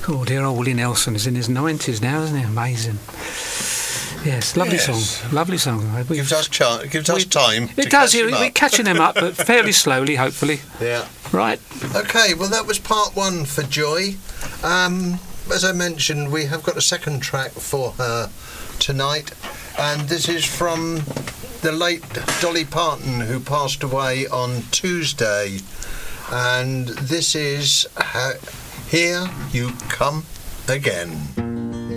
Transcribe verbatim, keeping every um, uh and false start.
Oh dear old Willie Nelson is in his nineties now, isn't he? Amazing. Yes, lovely Yes. song. Lovely song. We've- Gives us chance. Gives us we- time. It to does. catch You, them we're up. catching them up, but fairly slowly, hopefully. Yeah. Right. Okay. Well, that was part one for Joy. Um, as I mentioned, we have got a second track for her tonight, and this is from the late Dolly Parton, who passed away on Tuesday. And this is uh, Here You Come Again.